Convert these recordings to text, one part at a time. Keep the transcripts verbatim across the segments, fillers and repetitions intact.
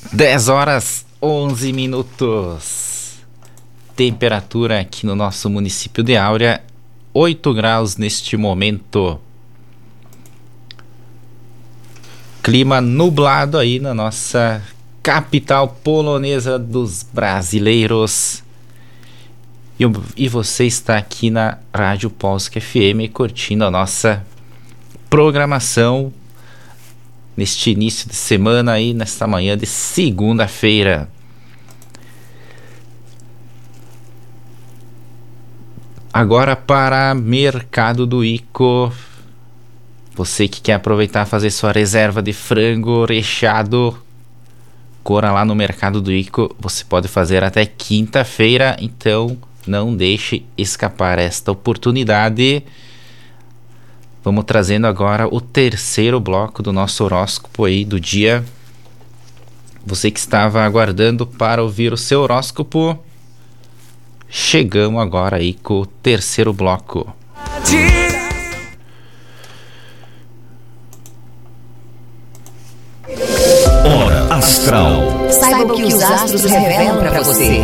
dez horas, onze minutos. Temperatura aqui no nosso município de Áurea, oito graus neste momento. Clima nublado aí na nossa capital polonesa dos brasileiros. E, e você está aqui na Rádio Polska F M curtindo a nossa programação neste início de semana aí, nesta manhã de segunda-feira. Agora para Mercado do Ico. Você que quer aproveitar e fazer sua reserva de frango recheado, corra lá no Mercado do Ico. Você pode fazer até quinta-feira, então não deixe escapar esta oportunidade. Vamos trazendo agora o terceiro bloco do nosso horóscopo aí do dia. Você que estava aguardando para ouvir o seu horóscopo, chegamos agora aí com o terceiro bloco. Hora Astral. Saiba o que os astros revelam para você.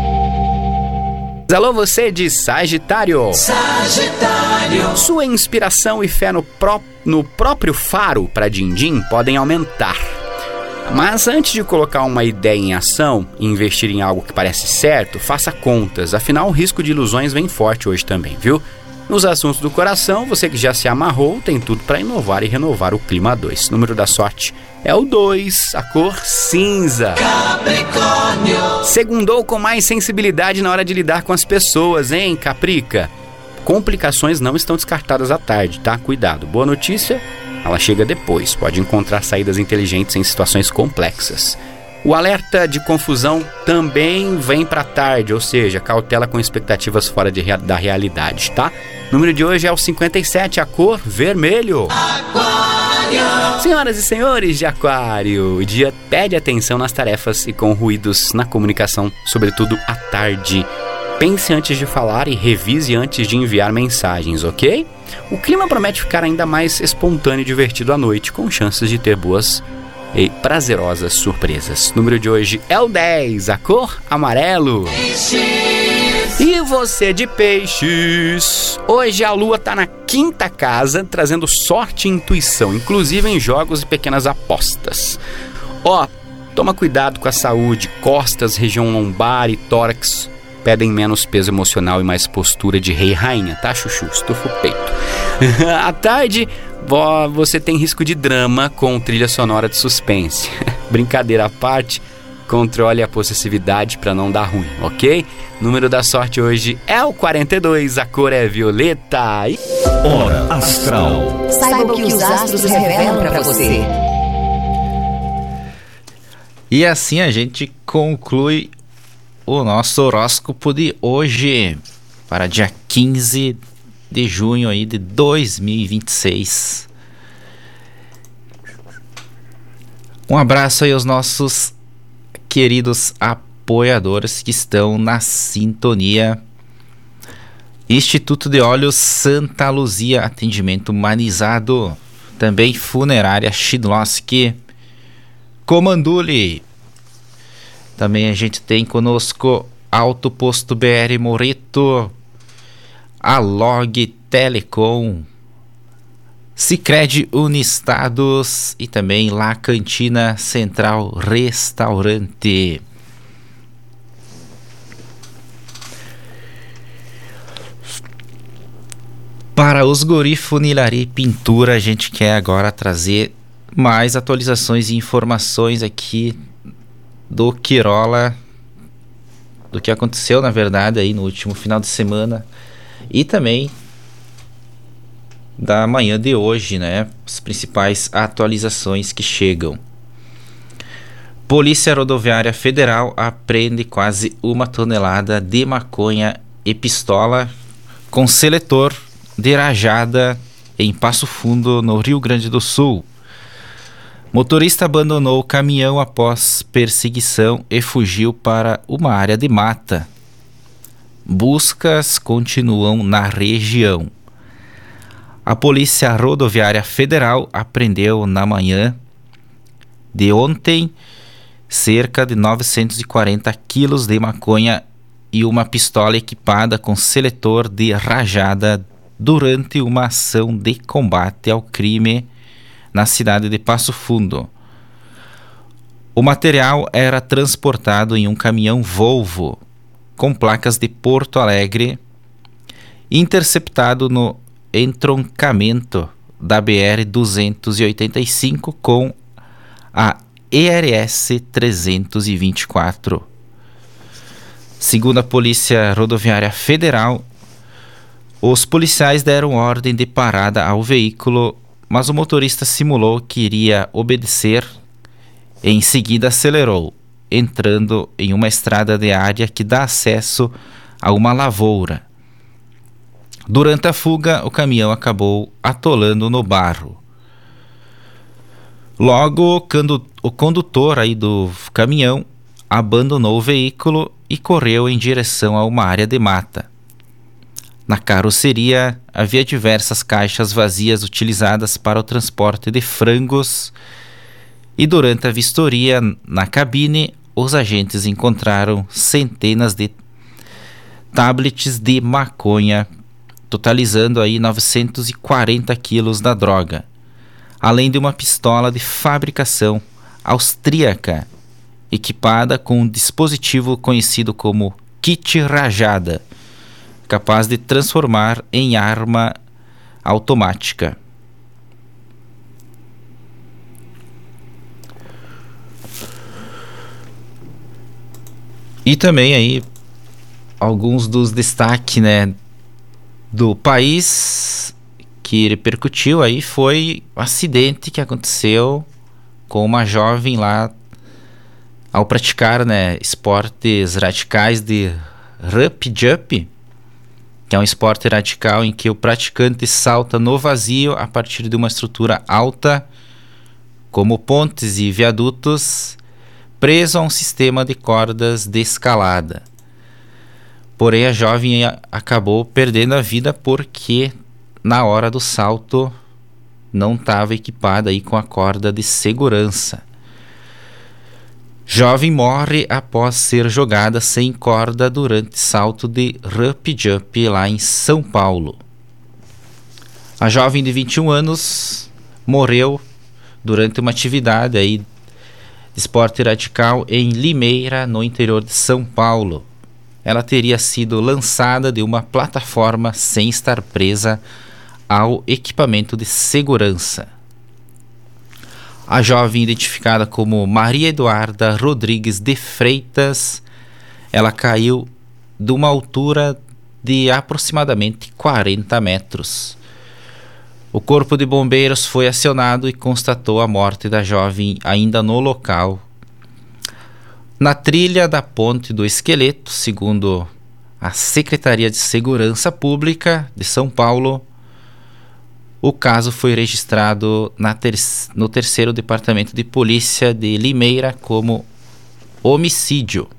Alô, você de Sagitário. Sagitário. Sua inspiração e fé no, pró- no próprio faro para din-din podem aumentar. Mas antes de colocar uma ideia em ação e investir em algo que parece certo, faça contas. Afinal, o risco de ilusões vem forte hoje também, viu? Nos assuntos do coração, você que já se amarrou tem tudo para inovar e renovar o clima dois. Número da sorte é o dois, a cor cinza. Capricórnio. Segundou com mais sensibilidade na hora de lidar com as pessoas, hein, Caprica? Complicações não estão descartadas à tarde, tá? Cuidado. Boa notícia, ela chega depois. Pode encontrar saídas inteligentes em situações complexas. O alerta de confusão também vem para tarde, ou seja, cautela com expectativas fora de rea- da realidade, tá? O número de hoje é o cinquenta e sete, a cor vermelho. Aquário. Senhoras e senhores de Aquário, o dia pede atenção nas tarefas e com ruídos na comunicação, sobretudo à tarde. Pense antes de falar e revise antes de enviar mensagens, ok? O clima promete ficar ainda mais espontâneo e divertido à noite, com chances de ter boas e prazerosas surpresas. O número de hoje é o dez, a cor amarelo. Peixes. E você de Peixes? Hoje a lua tá na quinta casa, trazendo sorte e intuição, inclusive em jogos e pequenas apostas. Ó, toma cuidado com a saúde, costas, região lombar e tórax pedem menos peso emocional e mais postura de rei e rainha, tá, chuchu? Estufa o peito. À tarde, você tem risco de drama com trilha sonora de suspense. Brincadeira à parte, controle a possessividade para não dar ruim, ok? Número da sorte hoje é o quarenta e dois, a cor é violeta. E... Hora Astral. Saiba o que os astros revelam para você. E assim a gente conclui o nosso horóscopo de hoje, para dia quinze de junho aí de dois mil e vinte e seis. Um abraço aí aos nossos queridos apoiadores que estão na sintonia. Instituto de Óleos Santa Luzia, atendimento humanizado. Também Funerária Shidlowski, Comanduli. Também a gente tem conosco Auto Posto B R Moreto, a Log Telecom, Sicredi Unistados e também La Cantina Central Restaurante. Para os Guri Funilaria e Pintura, a gente quer agora trazer mais atualizações e informações aqui do Quirola, do que aconteceu na verdade aí no último final de semana e também da manhã de hoje, né? As principais atualizações que chegam. Polícia Rodoviária Federal apreende quase uma tonelada de maconha e pistola com seletor de rajada em Passo Fundo, no Rio Grande do Sul. Motorista abandonou o caminhão após perseguição e fugiu para uma área de mata. Buscas continuam na região. A Polícia Rodoviária Federal apreendeu na manhã de ontem cerca de novecentos e quarenta quilos de maconha e uma pistola equipada com seletor de rajada durante uma ação de combate ao crime na cidade de Passo Fundo. O material era transportado em um caminhão Volvo com placas de Porto Alegre, interceptado no entroncamento da B R duzentos e oitenta e cinco com a E R S trezentos e vinte e quatro. Segundo a Polícia Rodoviária Federal, os policiais deram ordem de parada ao veículo, mas o motorista simulou que iria obedecer. Em seguida acelerou, entrando em uma estrada de área que dá acesso a uma lavoura. Durante a fuga, o caminhão acabou atolando no barro. Logo, o condutor aí do caminhão abandonou o veículo e correu em direção a uma área de mata. Na carroceria havia diversas caixas vazias utilizadas para o transporte de frangos e durante a vistoria na cabine, os agentes encontraram centenas de tablets de maconha, totalizando aí novecentos e quarenta quilos da droga, além de uma pistola de fabricação austríaca, equipada com um dispositivo conhecido como kit rajada, capaz de transformar em arma automática. E também aí alguns dos destaques, né, do país que repercutiu aí foi o acidente que aconteceu com uma jovem lá ao praticar, né, esportes radicais de Rup Jump, que é um esporte radical em que o praticante salta no vazio a partir de uma estrutura alta, como pontes e viadutos, preso a um sistema de cordas de escalada. Porém, a jovem acabou perdendo a vida porque na hora do salto não estava equipada aí com a corda de segurança. Jovem morre após ser jogada sem corda durante salto de Rup Jump lá em São Paulo. A jovem de vinte e um anos morreu durante uma atividade aí de esporte radical em Limeira, no interior de São Paulo. Ela teria sido lançada de uma plataforma sem estar presa ao equipamento de segurança. A jovem, identificada como Maria Eduarda Rodrigues de Freitas, ela caiu de uma altura de aproximadamente quarenta metros. O corpo de bombeiros foi acionado e constatou a morte da jovem ainda no local. Na trilha da Ponte do Esqueleto, segundo a Secretaria de Segurança Pública de São Paulo, o caso foi registrado na ter- no terceiro Departamento de Polícia de Limeira como homicídio.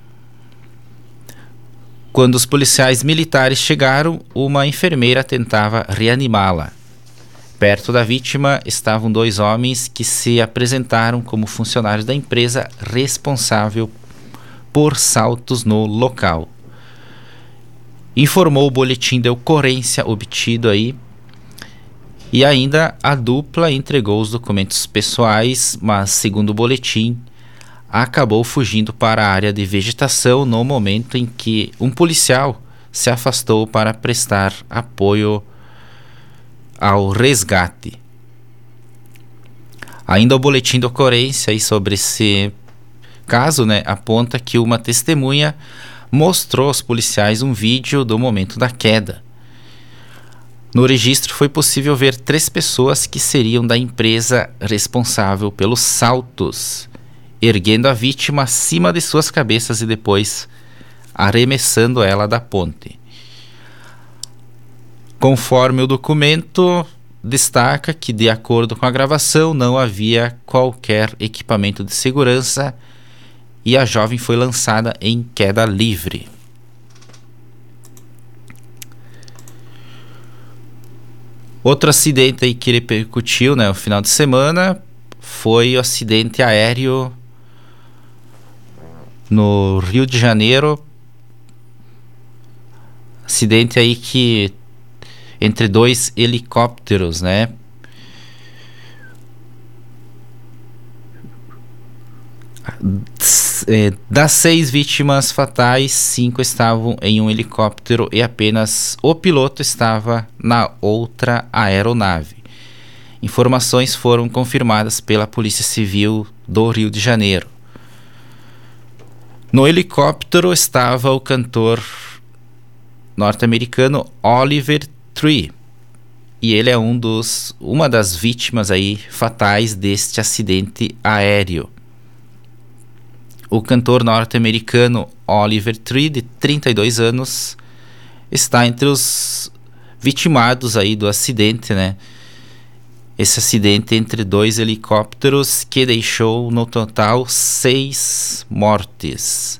Quando os policiais militares chegaram, uma enfermeira tentava reanimá-la. Perto da vítima estavam dois homens que se apresentaram como funcionários da empresa responsável por saltos no local. Informou o boletim de ocorrência obtido aí. E ainda a dupla entregou os documentos pessoais, mas, segundo o boletim, acabou fugindo para a área de vegetação no momento em que um policial se afastou para prestar apoio ao resgate. Ainda o boletim de ocorrência aí sobre esse caso, né, aponta que uma testemunha mostrou aos policiais um vídeo do momento da queda. No registro foi possível ver três pessoas que seriam da empresa responsável pelos saltos, erguendo a vítima acima de suas cabeças e depois arremessando ela da ponte. Conforme o documento destaca que, de acordo com a gravação, não havia qualquer equipamento de segurança e a jovem foi lançada em queda livre. Outro acidente aí que repercutiu, né, no final de semana foi o acidente aéreo no Rio de Janeiro. Acidente aí que entre dois helicópteros, né? Das seis vítimas fatais, cinco estavam em um helicóptero e apenas o piloto estava na outra aeronave. Informações foram confirmadas pela Polícia Civil do Rio de Janeiro. No helicóptero estava o cantor norte-americano Oliver Tree, e ele é um dos, uma das vítimas aí fatais deste acidente aéreo. O cantor norte-americano Oliver Tree, de trinta e dois anos, está entre os vitimados aí do acidente, né? Esse acidente entre dois helicópteros que deixou no total seis mortes.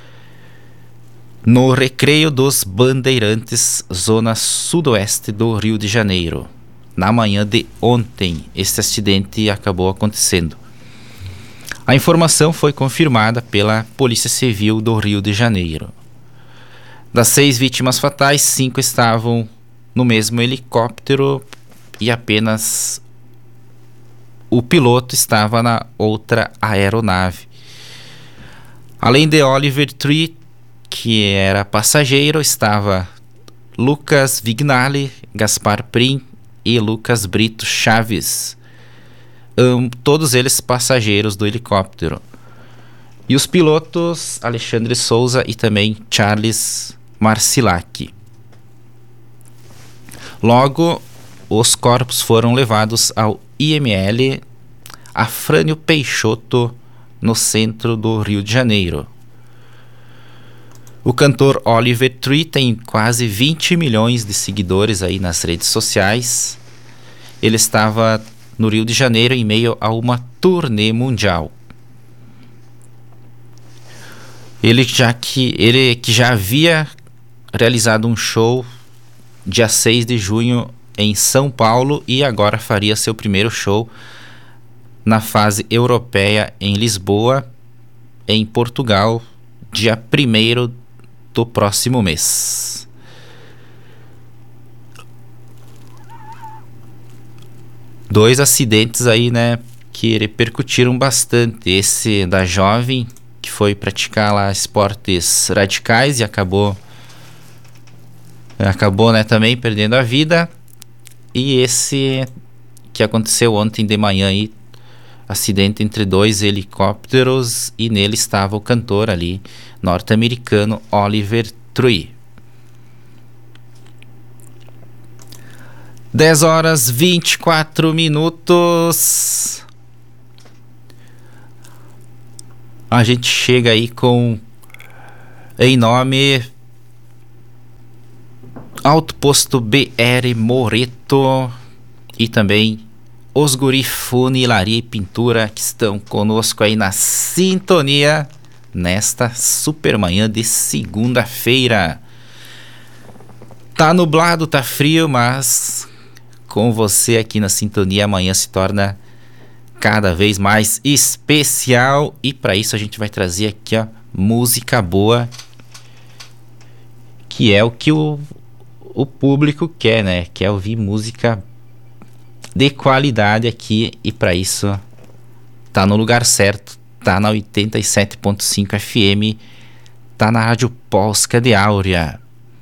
No Recreio dos Bandeirantes, zona sudoeste do Rio de Janeiro. Na manhã de ontem, este acidente acabou acontecendo. A informação foi confirmada pela Polícia Civil do Rio de Janeiro. Das seis vítimas fatais, cinco estavam no mesmo helicóptero e apenas o piloto estava na outra aeronave. Além de Oliver Tree, que era passageiro, estava Lucas Vignali, Gaspar Prim e Lucas Brito Chaves, um, todos eles passageiros do helicóptero. E os pilotos Alexandre Souza e também Charles Marcilac. Logo, os corpos foram levados ao I M L Afrânio Peixoto, no centro do Rio de Janeiro. O cantor Oliver Tree tem quase vinte milhões de seguidores aí nas redes sociais. Ele estava no Rio de Janeiro em meio a uma turnê mundial. Ele já que, ele que já havia realizado um show dia seis de junho em São Paulo e agora faria seu primeiro show na fase europeia em Lisboa, em Portugal, dia primeiro do próximo mês. Dois acidentes aí, né, que repercutiram bastante. Esse da jovem que foi praticar lá esportes radicais e acabou acabou, né, também perdendo a vida. E esse que aconteceu ontem de manhã aí, acidente entre dois helicópteros, e nele estava o cantor ali, norte-americano Oliver Tree. dez horas e vinte e quatro minutos. A gente chega aí com, em nome, Alto Posto B R Moreto e também os Guri Funilaria e Pintura, que estão conosco aí na sintonia nesta super manhã de segunda-feira. Tá nublado, tá frio, mas com você aqui na sintonia amanhã se torna cada vez mais especial. E para isso a gente vai trazer aqui a música boa, que é o que o, o público quer, né? Quer ouvir música de qualidade aqui, e para isso tá no lugar certo, tá na oitenta e sete ponto cinco F M, tá na Rádio Polska de Áurea.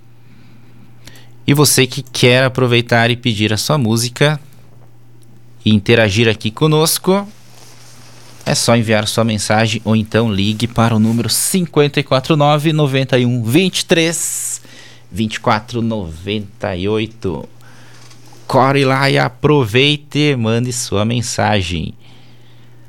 E você que quer aproveitar e pedir a sua música e interagir aqui conosco, é só enviar sua mensagem ou então ligue para o número cinco quatro nove, nove um, dois três, vinte e quatro noventa e oito. Corre lá e aproveite e mande sua mensagem.